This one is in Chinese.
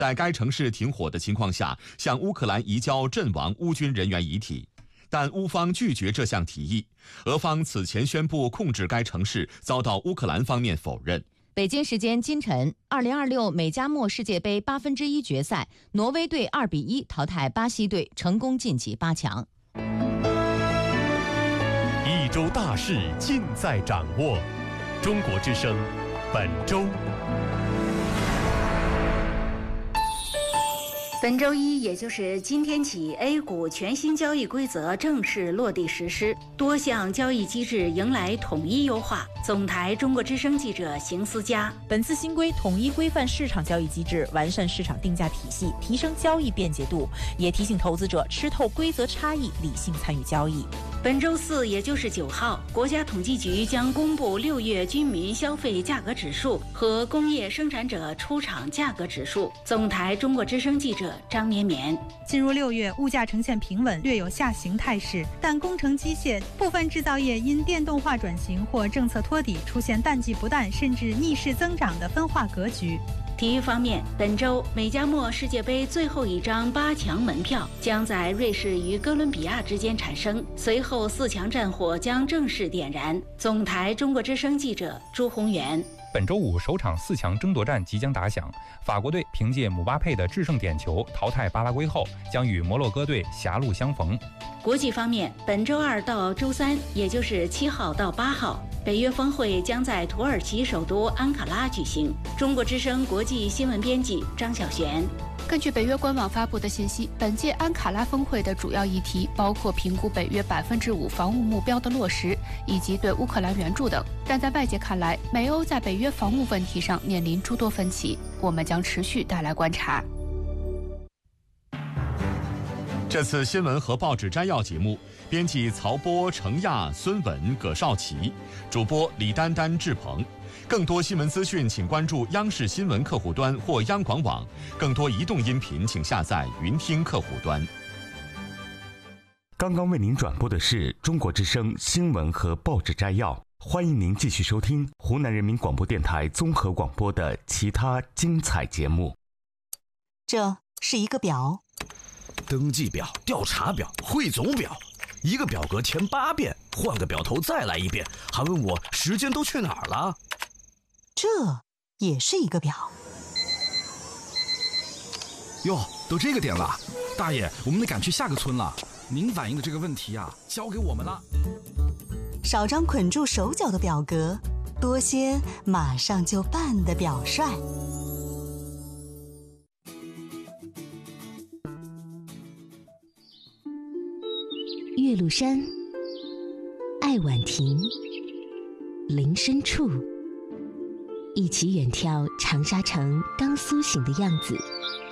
在该城市停火的情况下，向乌克兰移交阵亡乌军人员遗体，但乌方拒绝这项提议。俄方此前宣布控制该城市，遭到乌克兰方面否认。 北京时间今晨，2026美加墨世界杯1/8决赛，挪威队2-1淘汰巴西队，成功晋级8强。 一周大事尽在掌握，中国之声本周。 本周一，也就是今天起 ，A 股全新交易规则正式落地实施，多项交易机制迎来统一优化。总台中国之声记者邢思佳。 本次新规统一规范市场交易机制，完善市场定价体系，提升交易便捷度，也提醒投资者吃透规则差异，理性参与交易。 本周四，也就是9号，国家统计局将公布6月居民消费价格指数和工业生产者出厂价格指数。总台中国之声记者张绵绵。 进入6月，物价呈现平稳，略有下行态势，但工程机械部分制造业因电动化转型或政策托底，出现淡季不淡甚至逆势增长的分化格局。 体育方面，本周美加墨世界杯最后一张8强门票将在瑞士与哥伦比亚之间产生，随后4强战火将正式点燃。总台中国之声记者朱宏元。 本周五首场4强争夺战即将打响，法国队凭借姆巴佩的制胜点球淘汰巴拉圭后，将与摩洛哥队狭路相逢。 国际方面，本周2到周3，也就是7号到8号，北约峰会将在土耳其首都安卡拉举行。中国之声国际新闻编辑张晓璇。 根据北约官网发布的信息，本届安卡拉峰会的主要议题包括评估北约5%防务目标的落实，以及对乌克兰援助等。但在外界看来，美欧在北约防务问题上面临诸多分歧，我们将持续带来观察。 这次新闻和报纸摘要节目，编辑曹波、程亚、孙稳、葛少奇，主播李丹丹、志鹏。更多新闻资讯，请关注央视新闻客户端或央广网。更多移动音频，请下载云听客户端。 刚刚为您转播的是中国之声新闻和报纸摘要，欢迎您继续收听湖南人民广播电台综合广播的其他精彩节目。 这是一个表， 登记表、调查表、汇总表，一个表格填8遍，换个表头再来一遍，还问我时间都去哪儿了。 这也是一个表。 哟，都这个点了，大爷，我们得赶去下个村了。您反映的这个问题啊，交给我们了。 少张捆住手脚的表格，多些马上就办的表率。 岳麓山，爱晚亭，林深处，一起远眺长沙城刚苏醒的样子，